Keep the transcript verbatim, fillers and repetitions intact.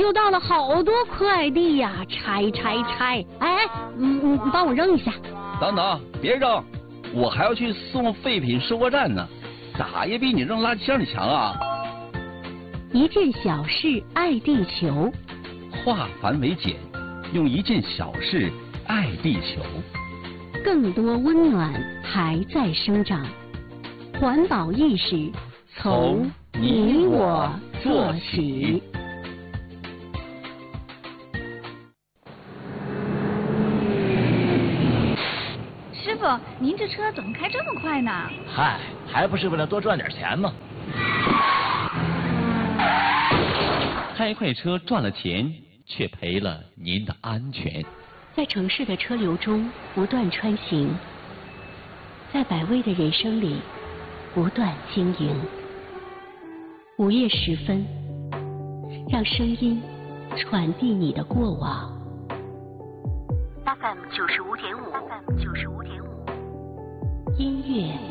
又到了好多快递呀，拆拆拆！哎，嗯，你帮我扔一下。 等等，别扔，我还要去送废品收货站呢，咋也比你扔垃圾箱里强啊！ 一件小事爱地球， 化繁为简，用一件小事爱地球。 更多温暖还在生长，环保意识从你我做起。 师傅，您这车怎么开这么快呢？ 嗨，还不是为了多赚点钱吗？ 开快车赚了钱，却赔了您的安全。 在城市的车流中不断穿行，在百味的人生里不断经营。午夜时分，让声音传递你的过往。F M 九十五点五，F M 九十五点五，音乐